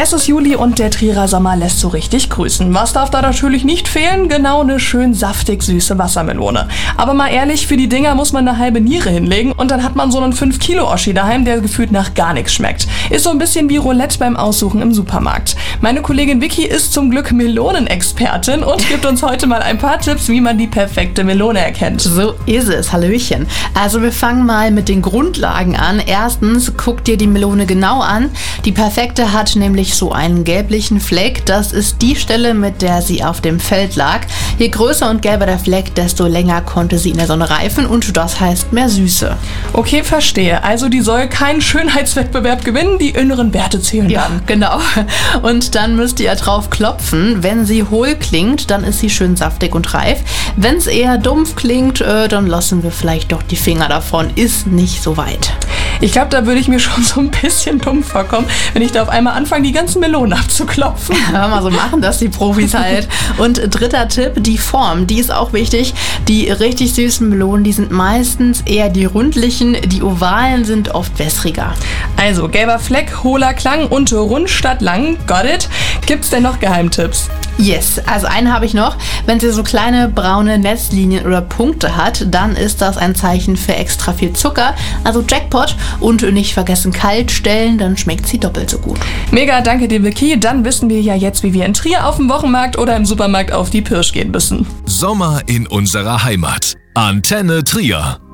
Es ist Juli und der Trierer Sommer lässt so richtig grüßen. Was darf da natürlich nicht fehlen? Genau eine schön saftig süße Wassermelone. Aber mal ehrlich, für die Dinger muss man eine halbe Niere hinlegen und dann hat man so einen 5-Kilo-Oschi daheim, der gefühlt nach gar nichts schmeckt. Ist so ein bisschen wie Roulette beim Aussuchen im Supermarkt. Meine Kollegin Vicky ist zum Glück Melonenexpertin und gibt uns heute mal ein paar Tipps, wie man die perfekte Melone erkennt. So ist es, Hallöchen. Also wir fangen mal mit den Grundlagen an. Erstens, guck dir die Melone genau an. Die perfekte hat nämlich so einen gelblichen Fleck. Das ist die Stelle, mit der sie auf dem Feld lag. Je größer und gelber der Fleck, desto länger konnte sie in der Sonne reifen und das heißt mehr Süße. Okay, verstehe. Also die soll keinen Schönheitswettbewerb gewinnen, die inneren Werte zählen Ja, dann. genau. Und dann müsst ihr drauf klopfen. Wenn sie hohl klingt, dann ist sie schön saftig und reif. Wenn es eher dumpf klingt, dann lassen wir vielleicht doch die Finger davon. Ist nicht so weit. Ich glaube, da würde ich mir schon so ein bisschen dumm vorkommen, wenn ich da auf einmal anfange, die ganzen Melonen abzuklopfen. Hör mal, so machen das die Profis halt. Und dritter Tipp, die Form, die ist auch wichtig. Die richtig süßen Melonen, die sind meistens eher die rundlichen, die ovalen sind oft wässriger. Also, gelber Fleck, hohler Klang und rund statt lang. Got it? Gibt's denn noch Geheimtipps? Yes, also einen habe ich noch. Wenn sie so kleine braune Netzlinien oder Punkte hat, dann ist das ein Zeichen für extra viel Zucker, also Jackpot. Und nicht vergessen kalt stellen, dann schmeckt sie doppelt so gut. Mega, danke dir, Vicky. Dann wissen wir ja jetzt, wie wir in Trier auf dem Wochenmarkt oder im Supermarkt auf die Pirsch gehen müssen. Sommer in unserer Heimat. Antenne Trier.